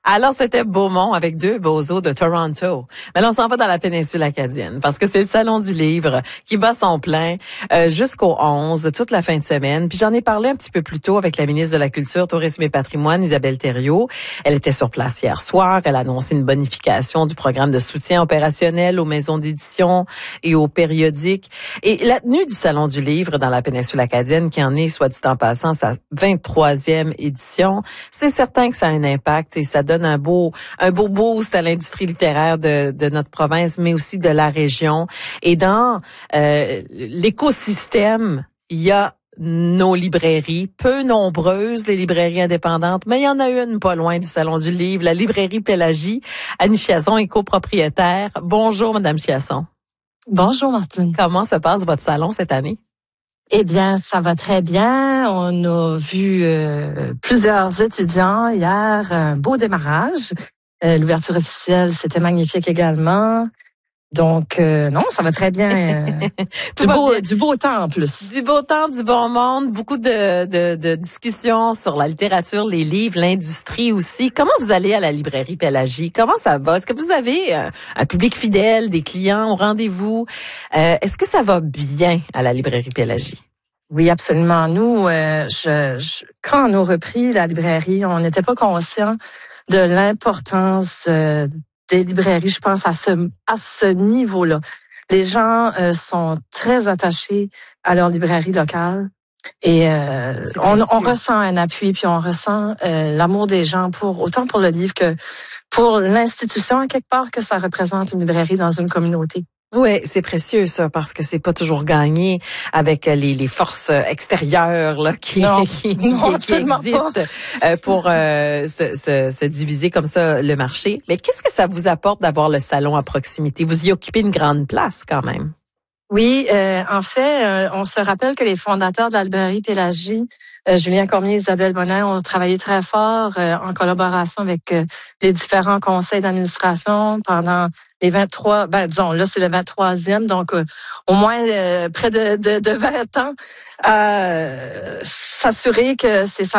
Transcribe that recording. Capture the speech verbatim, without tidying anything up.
Alors, c'était Beaumont avec deux bozos de Toronto. Mais là, on s'en va dans la péninsule acadienne parce que c'est le Salon du livre qui bat son plein euh, jusqu'au onze, toute la fin de semaine. Puis j'en ai parlé un petit peu plus tôt avec la ministre de la Culture, Tourisme et Patrimoine, Isabelle Thériault. Elle était sur place hier soir. Elle a annoncé une bonification du programme de soutien opérationnel aux maisons d'édition et aux périodiques. Et la tenue du Salon du livre dans la péninsule acadienne, qui en est, soit dit en passant, sa vingt-troisième édition, c'est certain que ça a un impact et ça donne un beau un beau boost à l'industrie littéraire de, de notre province, mais aussi de la région. Et dans euh, l'écosystème, il y a nos librairies, peu nombreuses, les librairies indépendantes, mais il y en a une pas loin du Salon du livre, la librairie Pélagie. Annie Chiasson est copropriétaire. Bonjour, Madame Chiasson. Bonjour, Martine. Comment se passe votre salon cette année? Eh bien, ça va très bien. On a vu euh, plusieurs étudiants hier, un beau démarrage. Euh, l'ouverture officielle, c'était magnifique également. Donc, euh, non, ça va très bien. Euh, du, beau, bien. du beau temps en plus. Du beau temps, du bon monde, beaucoup de, de, de discussions sur la littérature, les livres, l'industrie aussi. Comment vous allez à la librairie Pélagie? Comment ça va? Est-ce que vous avez un, un public fidèle, des clients au rendez-vous? Euh, est-ce que ça va bien à la librairie Pélagie? Oui, absolument. Nous, euh, je, je, quand on a repris la librairie, on n'était pas conscient de l'importance euh, des librairies, je pense, à ce à ce niveau-là. Les gens euh, sont très attachés à leur librairie locale et euh, on, on ressent un appui, puis on ressent euh, l'amour des gens pour autant pour le livre que pour l'institution, à quelque part, que ça représente une librairie dans une communauté. Oui, c'est précieux ça parce que c'est pas toujours gagné avec les, les forces extérieures là qui non, qui, non, qui existent euh, pour euh, se, se, se diviser comme ça le marché. Mais qu'est-ce que ça vous apporte d'avoir le salon à proximité? Vous y occupez une grande place quand même. Oui, euh, en fait, euh, on se rappelle que les fondateurs de la librairie Pélagie, euh, Julien Cormier et Isabelle Bonin, ont travaillé très fort euh, en collaboration avec euh, les différents conseils d'administration pendant les vingt-trois, ben disons, là c'est le vingt-troisième, donc euh, au moins euh, près de, de, de vingt ans, euh, s'assurer que ces